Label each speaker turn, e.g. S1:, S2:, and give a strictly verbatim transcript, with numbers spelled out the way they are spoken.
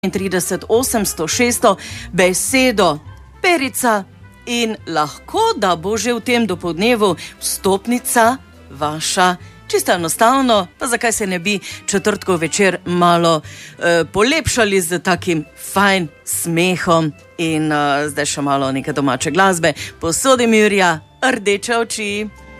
S1: trideset osemsto šeststo besedo Perica in lahko, da bo že v tem dopoldnevu vstopnica vaša. Čisto enostavno, pa zakaj se ne bi četrtkov večer malo eh, polepšali z takim fajn smehom in eh, zdaj še malo neke domače glasbe. Posodim Jurija, Rdeče oči.